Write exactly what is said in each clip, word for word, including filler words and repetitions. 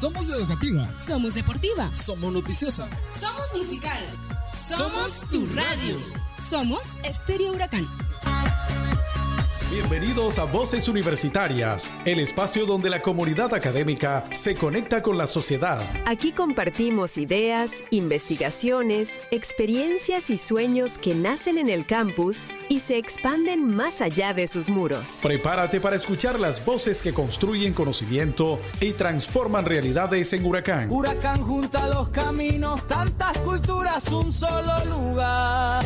Somos educativa. Somos deportiva. Somos noticiosa. Somos musical. Somos tu radio. Somos Estéreo Huracán. Bienvenidos a Voces Universitarias, el espacio donde la comunidad académica se conecta con la sociedad. Aquí compartimos ideas, investigaciones, experiencias y sueños que nacen en el campus y se expanden más allá de sus muros. Prepárate para escuchar las voces que construyen conocimiento y transforman realidades en Huracán. Huracán junta los caminos, tantas culturas, un solo lugar.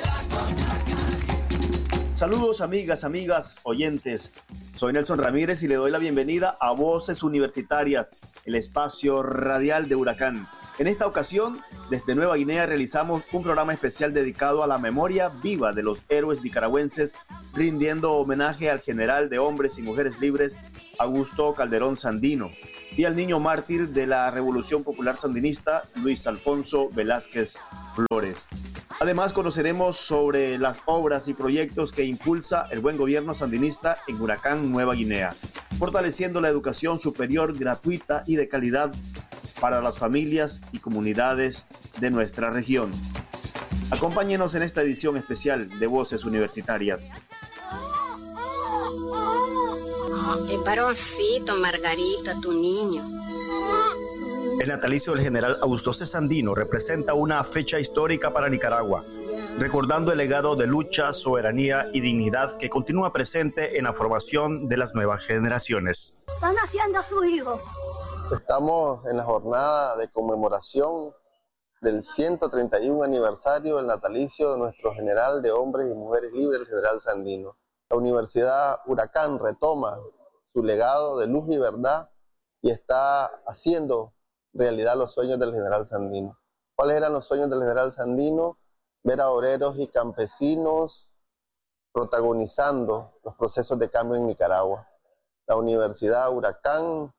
Saludos amigas, amigas, oyentes. Soy Nelson Ramírez y le doy la bienvenida a Voces Universitarias, el espacio radial de Huracán. En esta ocasión, desde Nueva Guinea realizamos un programa especial dedicado a la memoria viva de los héroes nicaragüenses, rindiendo homenaje al general de hombres y mujeres libres, Augusto Calderón Sandino, y al niño mártir de la Revolución Popular Sandinista, Luis Alfonso Velázquez Flores. Además, conoceremos sobre las obras y proyectos que impulsa el buen gobierno sandinista en Huracán, Nueva Guinea, fortaleciendo la educación superior gratuita y de calidad para las familias y comunidades de nuestra región. Acompáñenos en esta edición especial de Voces Universitarias. El varoncito, Margarita, tu niño. El natalicio del general Augusto C. Sandino representa una fecha histórica para Nicaragua, recordando el legado de lucha, soberanía y dignidad que continúa presente en la formación de las nuevas generaciones. Están haciendo a su hijo. Estamos en la jornada de conmemoración del ciento treinta y uno aniversario del natalicio de nuestro general de hombres y mujeres libres, el general Sandino. La Universidad Huracán retoma su legado de luz y verdad y está haciendo realidad los sueños del general Sandino. ¿Cuáles eran los sueños del general Sandino? Ver a obreros y campesinos protagonizando los procesos de cambio en Nicaragua. La Universidad Huracán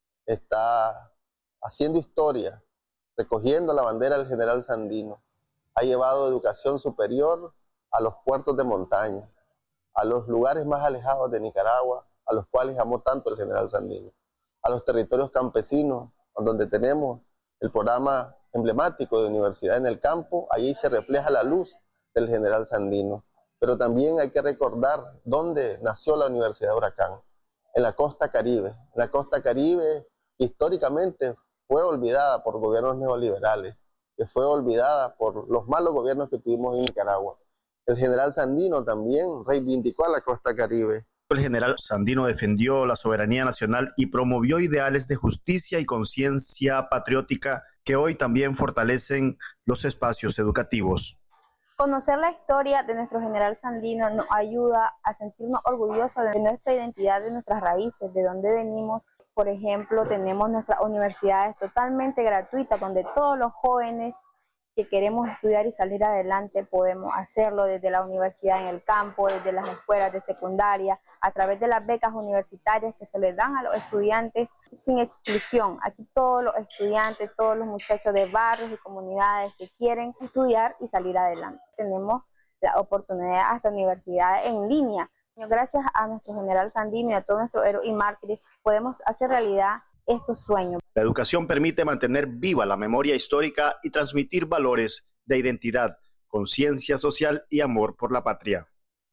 está haciendo historia, recogiendo la bandera del general Sandino. Ha llevado educación superior a los puertos de montaña, a los lugares más alejados de Nicaragua, a los cuales amó tanto el general Sandino, a los territorios campesinos, donde tenemos el programa emblemático de Universidad en el Campo. Allí se refleja la luz del general Sandino. Pero también hay que recordar dónde nació la Universidad Huracán, en la costa Caribe. En la costa Caribe históricamente fue olvidada por gobiernos neoliberales, que fue olvidada por los malos gobiernos que tuvimos en Nicaragua. El general Sandino también reivindicó a la costa Caribe. El general Sandino defendió la soberanía nacional y promovió ideales de justicia y conciencia patriótica que hoy también fortalecen los espacios educativos. Conocer la historia de nuestro general Sandino nos ayuda a sentirnos orgullosos de nuestra identidad, de nuestras raíces, de dónde venimos. Por ejemplo, tenemos nuestras universidades totalmente gratuitas, donde todos los jóvenes que queremos estudiar y salir adelante podemos hacerlo desde la universidad en el campo, desde las escuelas de secundaria, a través de las becas universitarias que se les dan a los estudiantes sin exclusión. Aquí todos los estudiantes, todos los muchachos de barrios y comunidades que quieren estudiar y salir adelante. Tenemos la oportunidad hasta universidades en línea. Gracias a nuestro general Sandino y a todos nuestros héroes y mártires podemos hacer realidad estos sueños. La educación permite mantener viva la memoria histórica y transmitir valores de identidad, conciencia social y amor por la patria.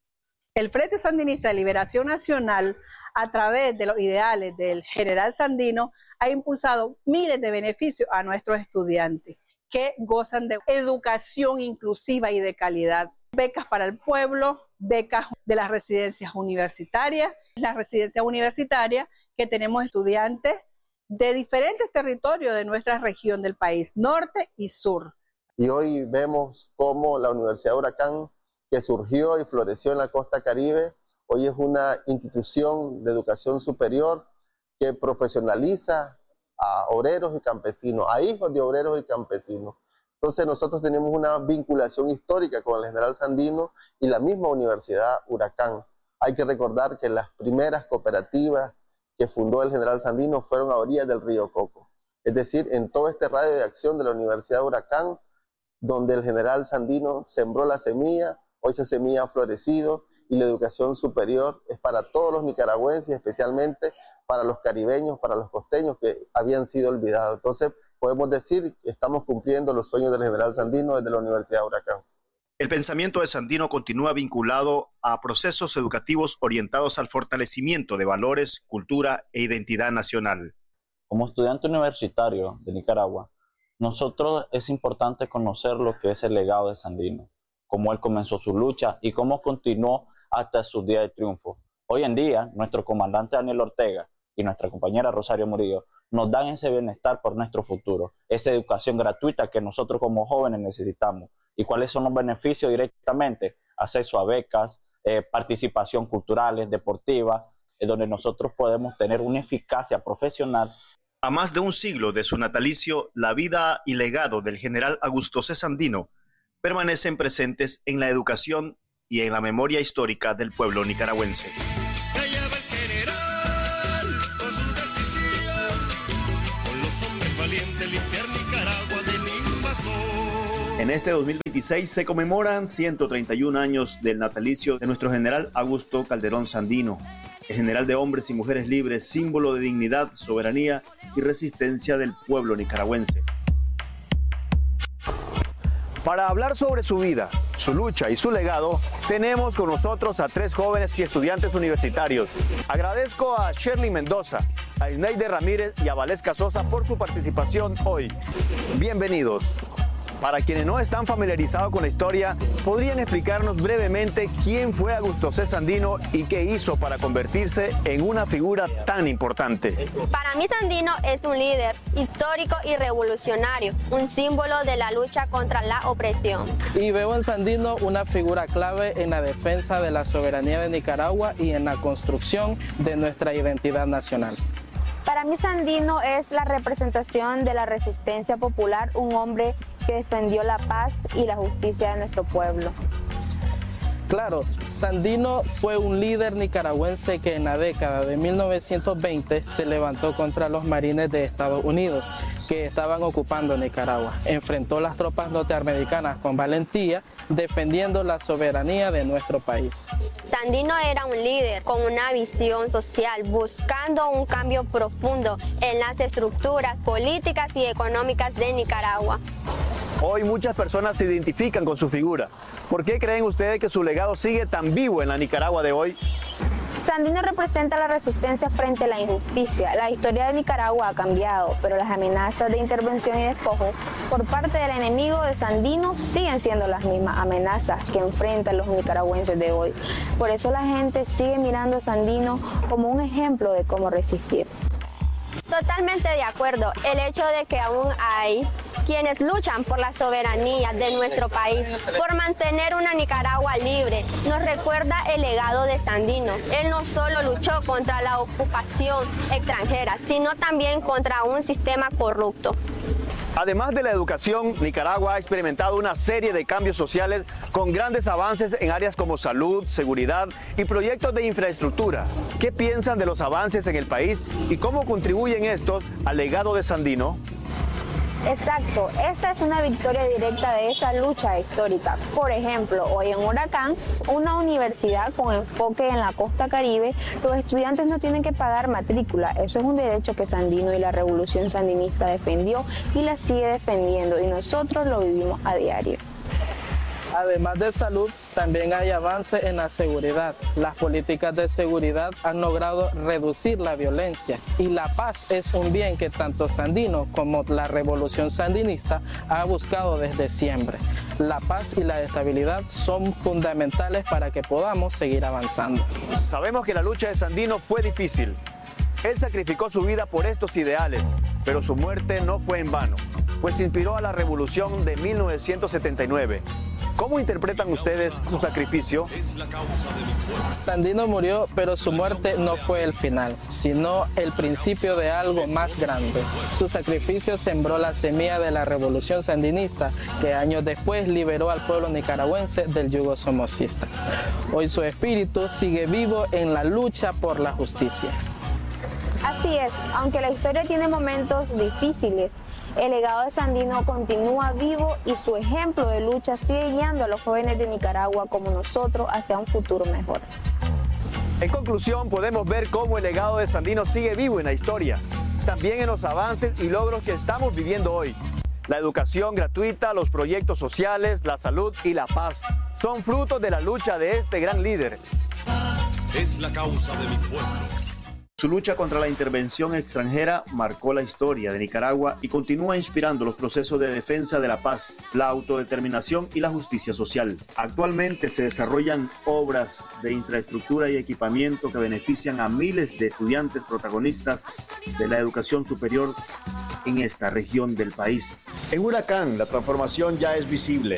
El Frente Sandinista de Liberación Nacional, a través de los ideales del general Sandino, ha impulsado miles de beneficios a nuestros estudiantes que gozan de educación inclusiva y de calidad. Becas para el pueblo, becas de las residencias universitarias, las residencias universitarias que tenemos estudiantes de diferentes territorios de nuestra región del país, norte y sur. Y hoy vemos cómo la Universidad Huracán, que surgió y floreció en la costa Caribe, hoy es una institución de educación superior que profesionaliza a obreros y campesinos, a hijos de obreros y campesinos. Entonces nosotros tenemos una vinculación histórica con el general Sandino y la misma Universidad Huracán. Hay que recordar que las primeras cooperativas que fundó el general Sandino fueron a orillas del río Coco. Es decir, en todo este radio de acción de la Universidad Huracán, donde el general Sandino sembró la semilla, hoy esa semilla ha florecido y la educación superior es para todos los nicaragüenses, especialmente para los caribeños, para los costeños que habían sido olvidados. Entonces podemos decir que estamos cumpliendo los sueños del general Sandino desde la Universidad de Huracán. El pensamiento de Sandino continúa vinculado a procesos educativos orientados al fortalecimiento de valores, cultura e identidad nacional. Como estudiante universitario de Nicaragua, nosotros es importante conocer lo que es el legado de Sandino, cómo él comenzó su lucha y cómo continuó hasta su día de triunfo. Hoy en día, nuestro comandante Daniel Ortega y nuestra compañera Rosario Murillo nos dan ese bienestar por nuestro futuro, esa educación gratuita que nosotros como jóvenes necesitamos. ¿Y cuáles son los beneficios directamente? Acceso a becas, eh, participación culturales, deportiva, eh, donde nosotros podemos tener una eficacia profesional. A más de un siglo de su natalicio, la vida y legado del general Augusto C. Sandino permanecen presentes en la educación y en la memoria histórica del pueblo nicaragüense. En este dos mil veintiséis se conmemoran ciento treinta y un años del natalicio de nuestro general Augusto Calderón Sandino, el general de hombres y mujeres libres, símbolo de dignidad, soberanía y resistencia del pueblo nicaragüense. Para hablar sobre su vida, su lucha y su legado, tenemos con nosotros a tres jóvenes y estudiantes universitarios. Agradezco a Shirley Mendoza, a Isneide Ramírez y a Valesca Sosa por su participación hoy. Bienvenidos. Para quienes no están familiarizados con la historia, ¿podrían explicarnos brevemente quién fue Augusto C. Sandino y qué hizo para convertirse en una figura tan importante? Para mí Sandino es un líder histórico y revolucionario, un símbolo de la lucha contra la opresión. Y veo en Sandino una figura clave en la defensa de la soberanía de Nicaragua y en la construcción de nuestra identidad nacional. Para mí Sandino es la representación de la resistencia popular, un hombre que defendió la paz y la justicia de nuestro pueblo. Claro, Sandino fue un líder nicaragüense que en la década de mil novecientos veinte se levantó contra los marines de Estados Unidos que estaban ocupando Nicaragua. Enfrentó las tropas norteamericanas con valentía, defendiendo la soberanía de nuestro país. Sandino era un líder con una visión social, buscando un cambio profundo en las estructuras políticas y económicas de Nicaragua. Hoy muchas personas se identifican con su figura. ¿Por qué creen ustedes que su legado sigue tan vivo en la Nicaragua de hoy? Sandino representa la resistencia frente a la injusticia. La historia de Nicaragua ha cambiado, pero las amenazas de intervención y despojo por parte del enemigo de Sandino siguen siendo las mismas amenazas que enfrentan los nicaragüenses de hoy. Por eso la gente sigue mirando a Sandino como un ejemplo de cómo resistir. Totalmente de acuerdo. El hecho de que aún hay quienes luchan por la soberanía de nuestro país, por mantener una Nicaragua libre, nos recuerda el legado de Sandino. Él no solo luchó contra la ocupación extranjera, sino también contra un sistema corrupto. Además de la educación, Nicaragua ha experimentado una serie de cambios sociales con grandes avances en áreas como salud, seguridad y proyectos de infraestructura. ¿Qué piensan de los avances en el país y cómo contribuyen estos al legado de Sandino? Exacto, esta es una victoria directa de esa lucha histórica. Por ejemplo, hoy en Huracán, una universidad con enfoque en la costa caribe, los estudiantes no tienen que pagar matrícula. Eso es un derecho que Sandino y la revolución sandinista defendió y la sigue defendiendo, y nosotros lo vivimos a diario. Además de salud, también hay avance en la seguridad. Las políticas de seguridad han logrado reducir la violencia y la paz es un bien que tanto Sandino como la revolución sandinista ha buscado desde siempre. La paz y la estabilidad son fundamentales para que podamos seguir avanzando. Sabemos que la lucha de Sandino fue difícil. Él sacrificó su vida por estos ideales, pero su muerte no fue en vano, pues inspiró a la revolución de mil novecientos setenta y nueve. ¿Cómo interpretan ustedes su sacrificio? Sandino murió, pero su muerte no fue el final, sino el principio de algo más grande. Su sacrificio sembró la semilla de la revolución sandinista, que años después liberó al pueblo nicaragüense del yugo somocista. Hoy su espíritu sigue vivo en la lucha por la justicia. Así es, aunque la historia tiene momentos difíciles, el legado de Sandino continúa vivo y su ejemplo de lucha sigue guiando a los jóvenes de Nicaragua como nosotros hacia un futuro mejor. En conclusión, podemos ver cómo el legado de Sandino sigue vivo en la historia, también en los avances y logros que estamos viviendo hoy. La educación gratuita, los proyectos sociales, la salud y la paz son frutos de la lucha de este gran líder. Es la causa de mi pueblo. Su lucha contra la intervención extranjera marcó la historia de Nicaragua y continúa inspirando los procesos de defensa de la paz, la autodeterminación y la justicia social. Actualmente se desarrollan obras de infraestructura y equipamiento que benefician a miles de estudiantes protagonistas de la educación superior en esta región del país. En Huracán, la transformación ya es visible.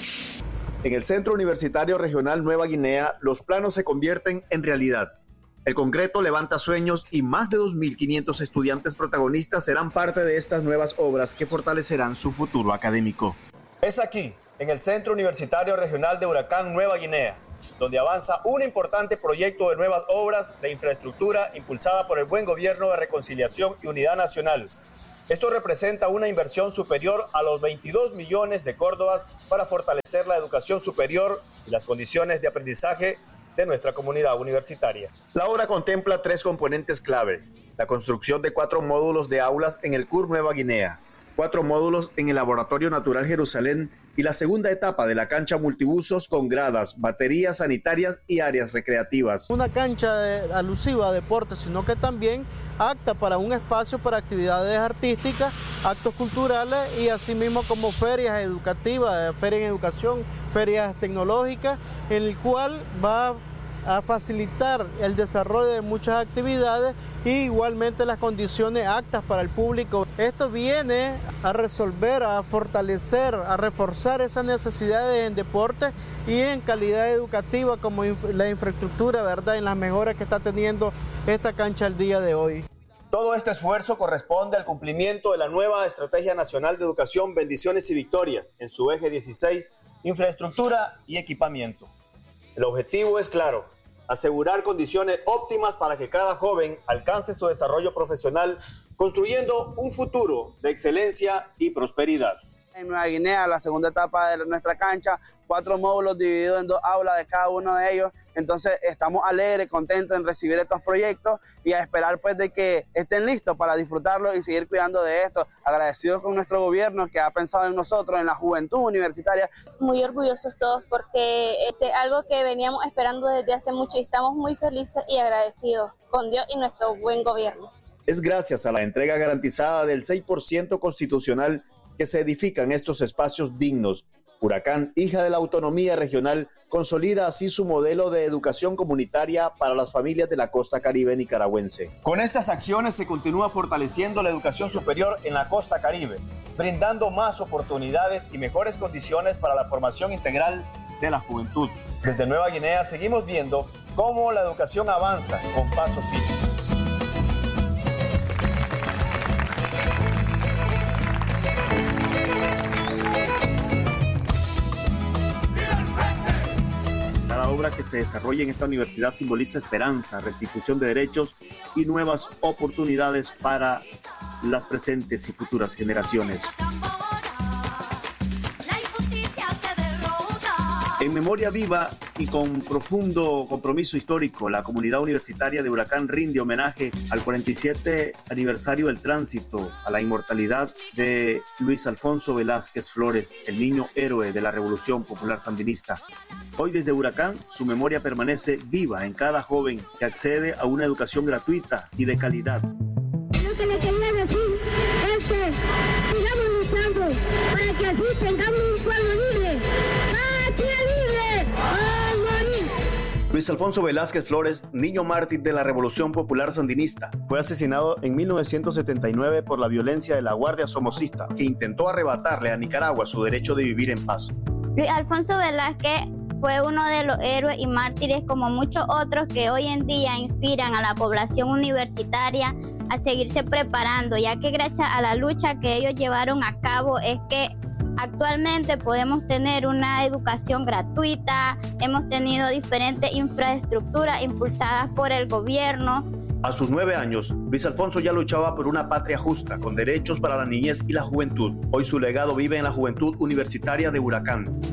En el Centro Universitario Regional Nueva Guinea, los planos se convierten en realidad. El concreto levanta sueños y más de dos mil quinientos estudiantes protagonistas serán parte de estas nuevas obras que fortalecerán su futuro académico. Es aquí, en el Centro Universitario Regional de Huracán Nueva Guinea, donde avanza un importante proyecto de nuevas obras de infraestructura impulsada por el buen gobierno de reconciliación y unidad nacional. Esto representa una inversión superior a los veintidós millones de córdobas para fortalecer la educación superior y las condiciones de aprendizaje de nuestra comunidad universitaria. La obra contempla tres componentes clave: la construcción de cuatro módulos de aulas en el C U R Nueva Guinea, cuatro módulos en el Laboratorio Natural Jerusalén y la segunda etapa de la cancha multiusos con gradas, baterías sanitarias y áreas recreativas. Una cancha de, alusiva a deporte, sino que también apta para un espacio para actividades artísticas, actos culturales y asimismo como ferias educativas, ferias en educación, ferias tecnológicas, en el cual va a facilitar el desarrollo de muchas actividades y igualmente las condiciones aptas para el público. Esto viene a resolver, a fortalecer, a reforzar esas necesidades en deporte y en calidad educativa como la infraestructura, ¿verdad?, en las mejoras que está teniendo esta cancha el día de hoy. Todo este esfuerzo corresponde al cumplimiento de la nueva Estrategia Nacional de Educación Bendiciones y Victoria en su eje dieciséis, infraestructura y equipamiento. El objetivo es claro: asegurar condiciones óptimas para que cada joven alcance su desarrollo profesional, construyendo un futuro de excelencia y prosperidad. En Nueva Guinea, la segunda etapa de nuestra cancha, cuatro módulos divididos en dos aulas de cada uno de ellos. Entonces estamos alegres, contentos en recibir estos proyectos y a esperar pues de que estén listos para disfrutarlos y seguir cuidando de esto. Agradecidos con nuestro gobierno que ha pensado en nosotros, en la juventud universitaria. Muy orgullosos todos porque es este, algo que veníamos esperando desde hace mucho y estamos muy felices y agradecidos con Dios y nuestro buen gobierno. Es gracias a la entrega garantizada del seis por ciento constitucional que se edifican estos espacios dignos. Huracán, hija de la autonomía regional, consolida así su modelo de educación comunitaria para las familias de la costa caribe nicaragüense. Con estas acciones se continúa fortaleciendo la educación superior en la costa caribe, brindando más oportunidades y mejores condiciones para la formación integral de la juventud. Desde Nueva Guinea seguimos viendo cómo la educación avanza con paso firme. La obra que se desarrolla en esta universidad simboliza esperanza, restitución de derechos y nuevas oportunidades para las presentes y futuras generaciones. En memoria viva y con profundo compromiso histórico, la comunidad universitaria de Huracán rinde homenaje al cuarenta y siete aniversario del tránsito a la inmortalidad de Luis Alfonso Velázquez Flores, el niño héroe de la Revolución Popular Sandinista. Hoy desde Huracán, su memoria permanece viva en cada joven que accede a una educación gratuita y de calidad. Lo que le quería decir es que sigamos luchando para que así tengamos un pueblo libre. ¡Patria libre! ¡A morir! Luis Alfonso Velázquez Flores, niño mártir de la Revolución Popular Sandinista, fue asesinado en mil novecientos setenta y nueve por la violencia de la Guardia Somocista, que intentó arrebatarle a Nicaragua su derecho de vivir en paz. Luis Alfonso Velázquez fue uno de los héroes y mártires como muchos otros que hoy en día inspiran a la población universitaria a seguirse preparando, ya que gracias a la lucha que ellos llevaron a cabo es que actualmente podemos tener una educación gratuita, hemos tenido diferentes infraestructuras impulsadas por el gobierno. A sus nueve años, Luis Alfonso ya luchaba por una patria justa, con derechos para la niñez y la juventud. Hoy su legado vive en la juventud universitaria de Huracán.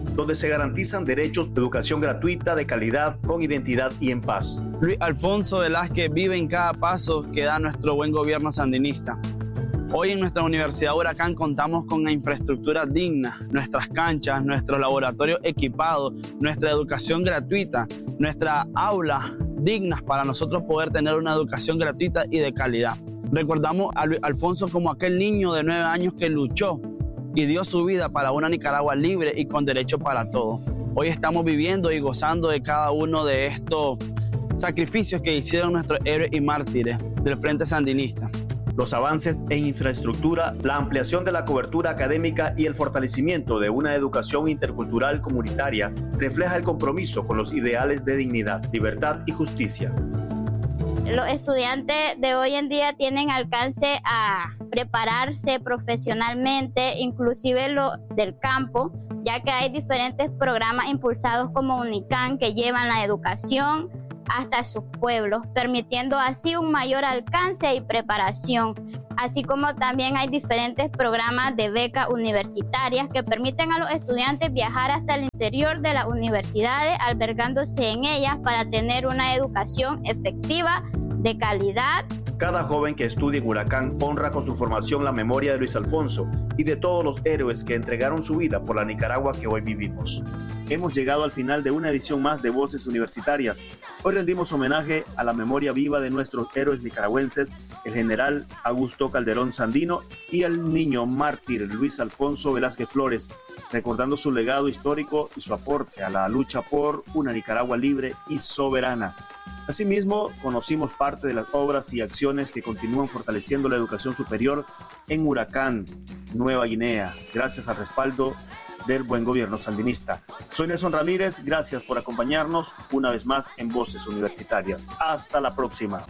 donde se garantizan derechos de educación gratuita, de calidad, con identidad y en paz. Luis Alfonso Velázquez vive en cada paso que da nuestro buen gobierno sandinista. Hoy en nuestra Universidad Huracán contamos con una infraestructura digna, nuestras canchas, nuestros laboratorios equipados, nuestra educación gratuita, nuestra aula dignas para nosotros poder tener una educación gratuita y de calidad. Recordamos a Luis Alfonso como aquel niño de nueve años que luchó y dio su vida para una Nicaragua libre y con derecho para todos. Hoy estamos viviendo y gozando de cada uno de estos sacrificios que hicieron nuestros héroes y mártires del Frente Sandinista. Los avances en infraestructura, la ampliación de la cobertura académica y el fortalecimiento de una educación intercultural comunitaria refleja el compromiso con los ideales de dignidad, libertad y justicia. Los estudiantes de hoy en día tienen alcance a prepararse profesionalmente, inclusive lo del campo, ya que hay diferentes programas impulsados como UNICAN que llevan la educación hasta sus pueblos, permitiendo así un mayor alcance y preparación, así como también hay diferentes programas de becas universitarias que permiten a los estudiantes viajar hasta el interior de las universidades, albergándose en ellas para tener una educación efectiva, de calidad. Cada joven que estudia en Huracán honra con su formación la memoria de Luis Alfonso y de todos los héroes que entregaron su vida por la Nicaragua que hoy vivimos. Hemos llegado al final de una edición más de Voces Universitarias. Hoy rendimos homenaje a la memoria viva de nuestros héroes nicaragüenses, el general Augusto Calderón Sandino y al niño mártir Luis Alfonso Velázquez Flores, recordando su legado histórico y su aporte a la lucha por una Nicaragua libre y soberana. Asimismo, conocimos parte de las obras y acciones que continúan fortaleciendo la educación superior en Huracán, Nueva Guinea, gracias al respaldo del buen gobierno sandinista. Soy Nelson Ramírez, gracias por acompañarnos una vez más en Voces Universitarias. Hasta la próxima.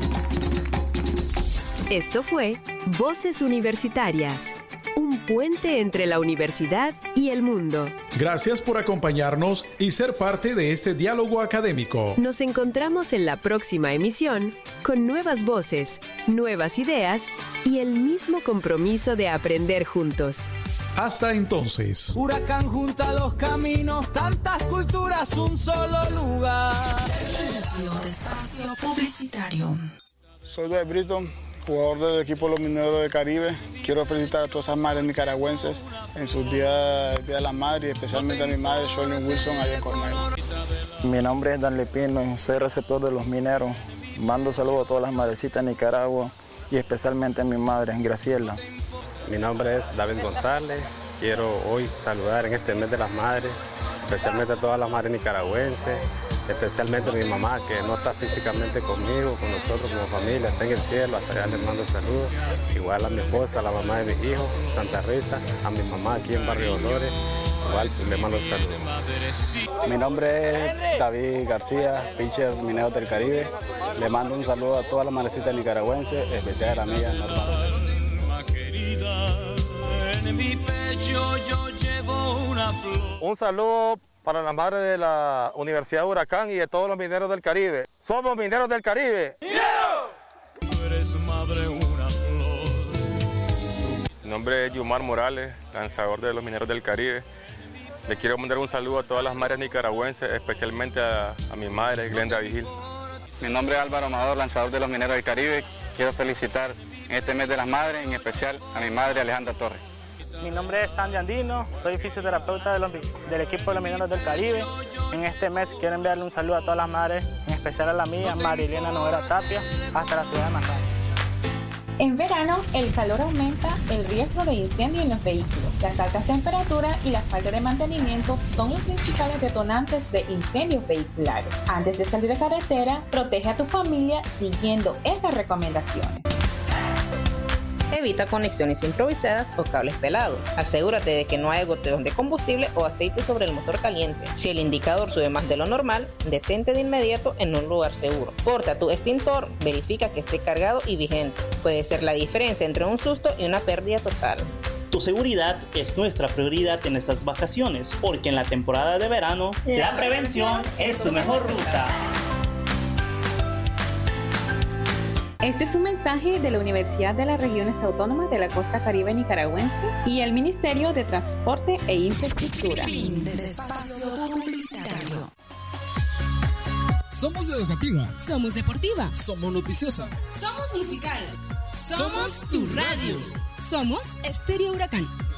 Esto fue Voces Universitarias, un puente entre la universidad y el mundo. Gracias por acompañarnos y ser parte de este diálogo académico. Nos encontramos en la próxima emisión con nuevas voces, nuevas ideas y el mismo compromiso de aprender juntos. Hasta entonces. Huracán junta los caminos, tantas culturas, un solo lugar. Inicio de espacio publicitario. Soy de Brito, jugador del equipo Los Mineros del Caribe. Quiero felicitar a todas esas madres nicaragüenses en sus días Día de la Madre y especialmente a mi madre, Sholin Wilson, allá en Cornell. Mi nombre es Danley Pino y soy receptor de Los Mineros. Mando saludos a todas las madrecitas de Nicaragua y especialmente a mi madre, Graciela. Mi nombre es David González. Quiero hoy saludar en este mes de las madres, especialmente a todas las madres nicaragüenses, especialmente a mi mamá, que no está físicamente conmigo, con nosotros como familia, está en el cielo, hasta allá les mando saludos. Igual a mi esposa, a la mamá de mis hijos, Santa Rita, a mi mamá aquí en Barrio Dolores, igual les mando saludos. Mi nombre es David García, pitcher Mineros del Caribe. Le mando un saludo a todas las madrecitas nicaragüenses, especial a la mía, Norma. Un saludo para las madres de la Universidad Huracán y de todos los mineros del Caribe. ¡Somos mineros del Caribe! Mi nombre es Yumar Morales, lanzador de los mineros del Caribe. Le quiero mandar un saludo a todas las madres nicaragüenses, especialmente a, a mi madre, Glenda Vigil. Mi nombre es Álvaro Amador, lanzador de los mineros del Caribe. Quiero felicitar en este mes de las madres, en especial a mi madre, Alejandra Torres. Mi nombre es Sandy Andino, soy fisioterapeuta de los, del equipo de los Mineros del Caribe. En este mes quiero enviarle un saludo a todas las madres, en especial a la mía, Marilena Noguera Tapia, hasta la ciudad de Mazatlán. En verano, el calor aumenta el riesgo de incendio en los vehículos. Las altas temperaturas y la falta de mantenimiento son los principales detonantes de incendios vehiculares. Antes de salir a carretera, protege a tu familia siguiendo estas recomendaciones. Evita conexiones improvisadas o cables pelados. Asegúrate de que no haya goteos de combustible o aceite sobre el motor caliente. Si el indicador sube más de lo normal, detente de inmediato en un lugar seguro. Porta tu extintor, verifica que esté cargado y vigente. Puede ser la diferencia entre un susto y una pérdida total. Tu seguridad es nuestra prioridad en estas vacaciones, porque en la temporada de verano, la prevención es tu mejor ruta. Este es un mensaje de la Universidad de las Regiones Autónomas de la Costa Caribe Nicaragüense y el Ministerio de Transporte e Infraestructura. Fin del espacio publicitario. Somos educativa. Somos deportiva. Somos noticiosa. Somos musical. Somos tu radio. Somos Estéreo Huracán.